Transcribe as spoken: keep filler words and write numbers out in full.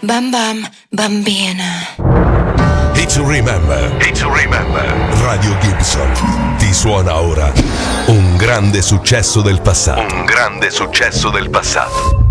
Bam bam, bambina. It's Remember. It's Remember. Radio Gibson ti suona ora un grande successo del passato. Un grande successo del passato.